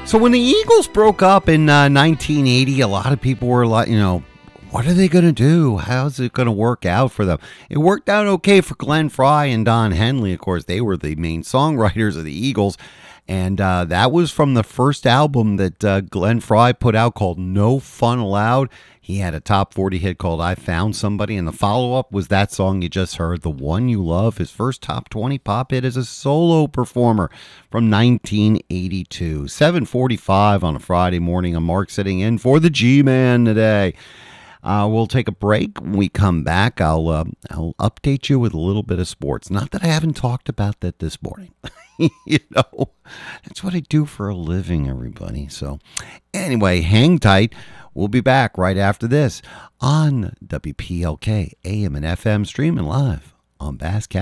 So when the Eagles broke up in 1980, a lot of people were like, what are they going to do? How's it going to work out for them? It worked out okay for Glenn Frey and Don Henley. Of course, they were the main songwriters of the Eagles. And that was from the first album that Glenn Frey put out called No Fun Allowed. He had a top 40 hit called I Found Somebody. And the follow-up was that song you just heard, The One You Love, his first top 20 pop hit as a solo performer from 1982. 7:45 on a Friday morning. I'm Mark sitting in for the G-Man today. We'll take a break. When we come back, I'll update you with a little bit of sports. Not that I haven't talked about that this morning. That's what I do for a living, everybody. So anyway, hang tight. We'll be back right after this on WPLK AM and FM, streaming live on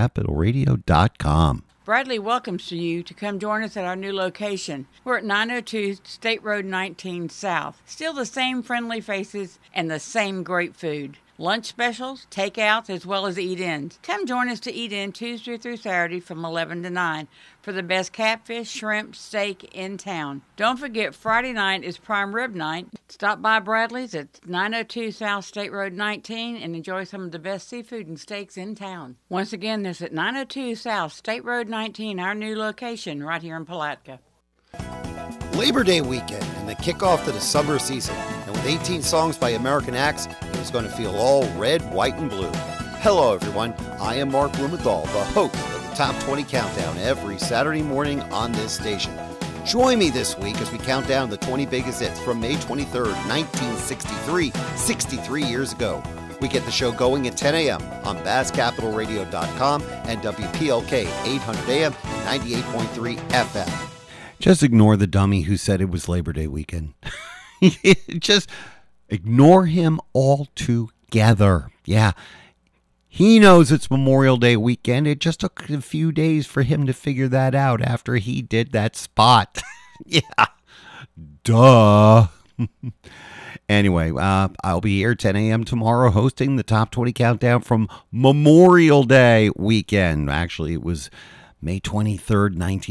BassCapitalRadio.com. Bradley welcomes you to come join us at our new location. We're at 902 State Road 19 South. Still the same friendly faces and the same great food. Lunch specials, takeouts, as well as eat-ins. Come join us to eat in Tuesday through Saturday from 11 to 9 for the best catfish, shrimp, steak in town. Don't forget, Friday night is prime rib night. Stop by Bradley's at 902 South State Road 19 and enjoy some of the best seafood and steaks in town. Once again, this is at 902 South State Road 19, our new location right here in Palatka. Labor Day weekend and the kickoff to the summer season. And with 18 songs by American acts, it was going to feel all red, white, and blue. Hello, everyone. I am Mark Blumenthal, the host of the Top 20 Countdown every Saturday morning on this station. Join me this week as we count down the 20 biggest hits from May 23rd, 1963, 63 years ago. We get the show going at 10 a.m. on BassCapitalRadio.com and WPLK 800 AM, 98.3 FM. Just ignore the dummy who said it was Labor Day weekend. Just ignore him altogether. Yeah, he knows it's Memorial Day weekend. It just took a few days for him to figure that out after he did that spot. Yeah, duh. Anyway, I'll be here 10 a.m. tomorrow hosting the Top 20 Countdown from Memorial Day weekend. Actually, it was May 23rd,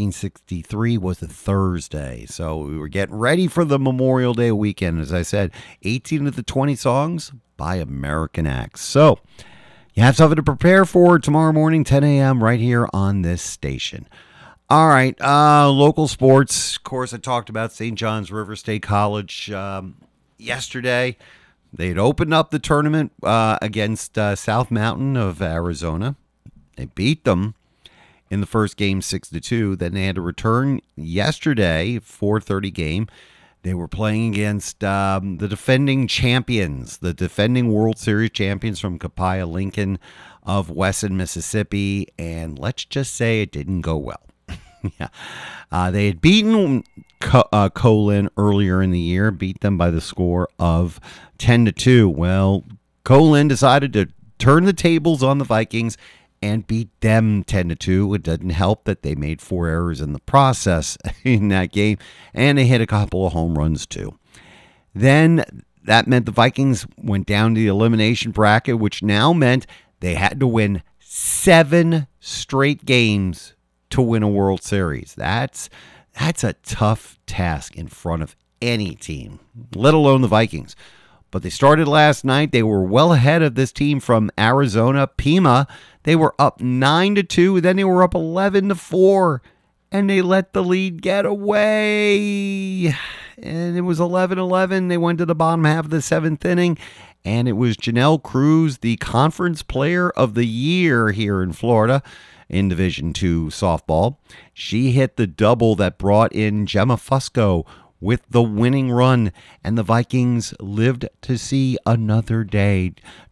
1963 was a Thursday. So we were getting ready for the Memorial Day weekend. As I said, 18 of the 20 songs by American acts. So you have something to prepare for tomorrow morning, 10 a.m. right here on this station. All right, local sports. Of course, I talked about St. John's River State College yesterday. They had opened up the tournament against South Mountain of Arizona. They beat them in the first game 6-2. Then they had to return yesterday, 4:30 game. They were playing against the defending champions, the defending World Series champions from Copiah Lincoln of Wesson, Mississippi. And let's just say it didn't go well. Yeah, they had beaten Colin earlier in the year, beat them by the score of 10-2. Well, Colin decided to turn the tables on the Vikings and beat them 10-2. It doesn't help that they made 4 errors in the process in that game, and they hit a couple of home runs too. Then that meant the Vikings went down to the elimination bracket, which now meant they had to win 7 straight games to win a World Series. That's a tough task in front of any team, let alone the Vikings. But they started last night. They were well ahead of this team from Arizona, Pima. They were up 9-2. Then they were up 11-4. And they let the lead get away. And it was 11-11. They went to the bottom half of the 7th inning. And it was Janelle Cruz, the Conference Player of the Year here in Florida in Division II softball. She hit the double that brought in Gemma Fusco with the winning run, and the Vikings lived to see another day.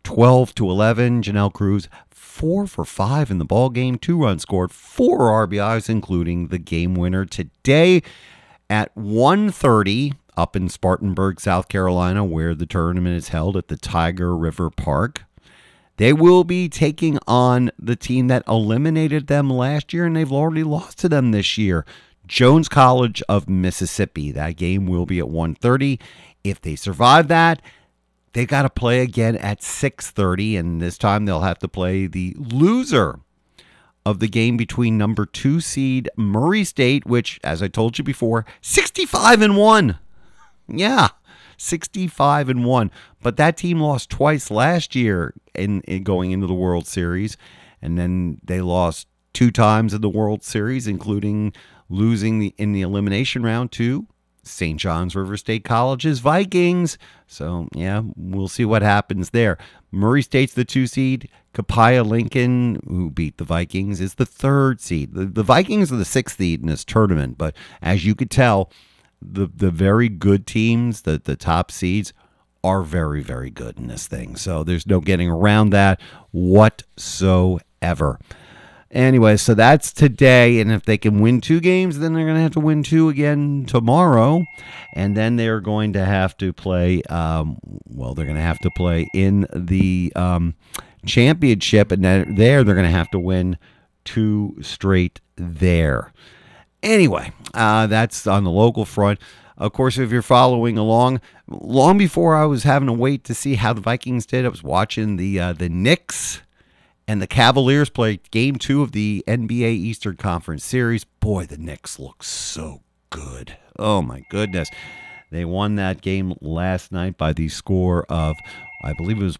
12-11, Janelle Cruz, 4 for 5 in the ball game, 2 runs scored, 4 RBIs, including the game winner today at 1:30 up in Spartanburg, South Carolina, where the tournament is held at the Tiger River Park. They will be taking on the team that eliminated them last year, and they've already lost to them this year, Jones College of Mississippi. That game will be at 1:30. If they survive that, they got to play again at 6:30, and this time they'll have to play the loser of the game between number 2 seed Murray State, which, as I told you before, 65-1. Yeah, 65-1. But that team lost twice last year in going into the World Series, and then they lost 2 times in the World Series, including losing in the elimination round to St. John's River State College's Vikings. So, yeah, we'll see what happens there. Murray State's the 2 seed. Copiah Lincoln, who beat the Vikings, is the 3rd seed. The Vikings are the 6th seed in this tournament, but as you could tell, the very good teams, the top seeds, are very, very good in this thing. So there's no getting around that whatsoever. Anyway, so that's today, and if they can win 2 games, then they're going to have to win 2 again tomorrow, and then they're going to have to play, they're going to have to play in the championship, and then they're going to have to win 2 straight there. Anyway, that's on the local front. Of course, if you're following along, long before I was having to wait to see how the Vikings did, I was watching the Knicks and the Cavaliers play Game 2 of the NBA Eastern Conference Series. Boy, the Knicks look so good. Oh, my goodness. They won that game last night by the score of, I believe it was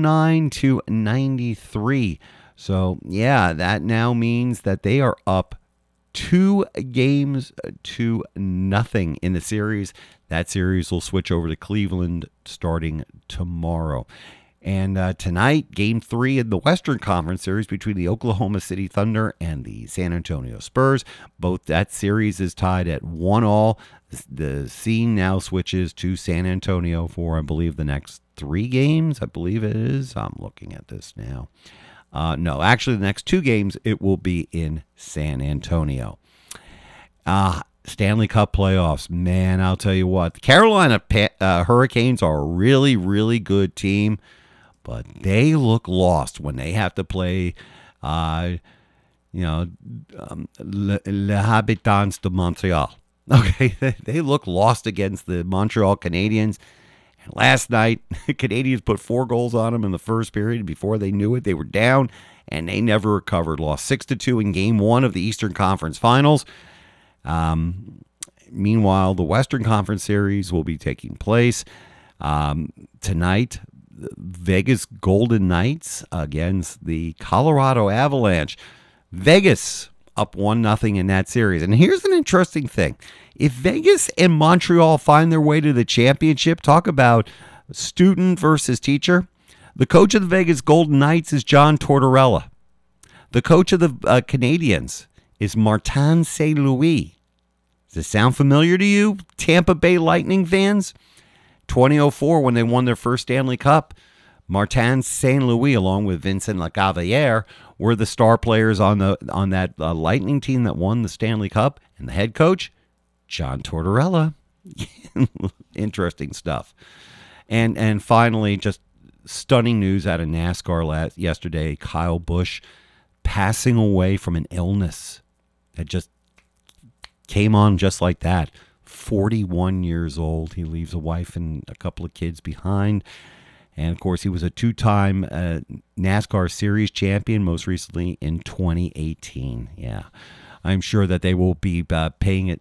109-93. So, yeah, that now means that they are up 2 games to nothing in the series. That series will switch over to Cleveland starting tomorrow. And tonight, Game 3 in the Western Conference Series between the Oklahoma City Thunder and the San Antonio Spurs. Both that series is tied at 1-1. The scene now switches to San Antonio for, I believe, the next 3 games. I believe it is. I'm looking at this now. No, actually, the next 2 games, it will be in San Antonio. Stanley Cup playoffs. Man, I'll tell you what. The Carolina Hurricanes are a really, really good team, but they look lost when they have to play, Les Habitants de Montreal. Okay, they look lost against the Montreal Canadiens. And last night, the Canadiens put 4 goals on them in the first period. Before they knew it, they were down, and they never recovered. Lost 6-2 in Game 1 of the Eastern Conference Finals. Meanwhile, the Western Conference Series will be taking place tonight. Vegas Golden Knights against the Colorado Avalanche. Vegas up 1-0 in that series. And here's an interesting thing. If Vegas and Montreal find their way to the championship, talk about student versus teacher. The coach of the Vegas Golden Knights is John Tortorella. The coach of the Canadiens is Martin St. Louis. Does it sound familiar to you, Tampa Bay Lightning fans? 2004, when they won their first Stanley Cup, Martin St. Louis, along with Vincent Lecavalier, were the star players on that Lightning team that won the Stanley Cup, and the head coach, John Tortorella. Interesting stuff. And finally, just stunning news out of NASCAR yesterday. Kyle Busch passing away from an illness that just came on just like that. 41 years old. He leaves a wife and a couple of kids behind. And, of course, he was a 2-time NASCAR Series champion, most recently in 2018. Yeah, I'm sure that they will be paying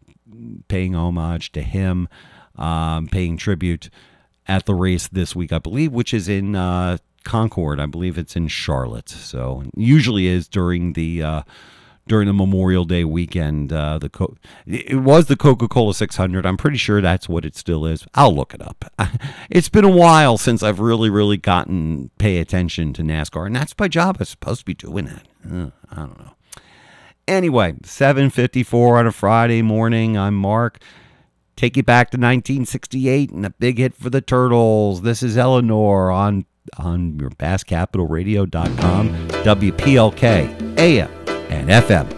homage to him, paying tribute at the race this week, I believe, which is in Concord. I believe it's in Charlotte. So usually is during the Memorial Day weekend. It was the Coca-Cola 600. I'm pretty sure that's what it still is. I'll look it up. It's been a while since I've really pay attention to NASCAR, and that's my job. I'm supposed to be doing that. I don't know. Anyway, 7:54 on a Friday morning. I'm Mark. Take you back to 1968 and a big hit for the Turtles. This is Eleanor on your BassCapitalRadio.com, WPLK, AM and FM.